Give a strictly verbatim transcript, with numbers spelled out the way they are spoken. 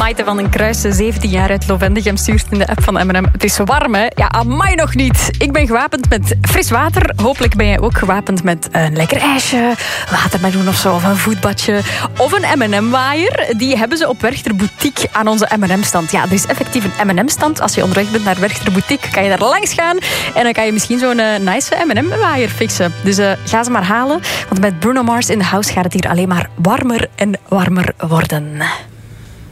Maite van den Kruijsen, zeventien jaar uit Lovendegem, stuurt in de app van M en M. Het is warm, hè? Ja, amai nog niet. Ik ben gewapend met fris water. Hopelijk ben jij ook gewapend met een lekker ijsje, watermeloen of zo, of een voetbadje, of een M en M-waaier. Die hebben ze op Werchter Boutique aan onze M en M-stand. Ja, er is effectief een M en M-stand. Als je onderweg bent naar Werchter Boutique, kan je daar langs gaan en dan kan je misschien zo'n uh, nice M en M-waaier fixen. Dus uh, ga ze maar halen, want met Bruno Mars in de house gaat het hier alleen maar warmer en warmer worden.